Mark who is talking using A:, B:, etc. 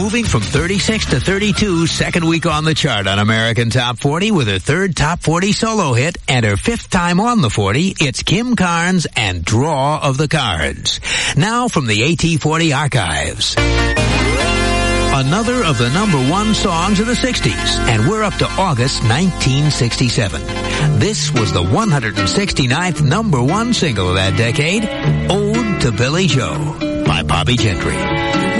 A: Moving from 36 to 32, second week on the chart on American Top 40 with her third Top 40 solo hit and her fifth time on the 40, it's Kim Carnes and Draw of the Cards. Now from the AT40 archives. Another of the number one songs of the 60s, and we're up to August 1967. This was the 169th number one single of that decade, Ode to Billy Joe by Bobby Gentry.